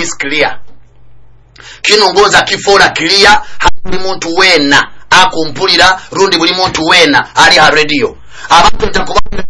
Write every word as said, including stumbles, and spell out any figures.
this clear. Kino ngoza kifona clear hali muntu wena akumpulira rundi buli muntu wena ali ha radio. Abantu ntakubanga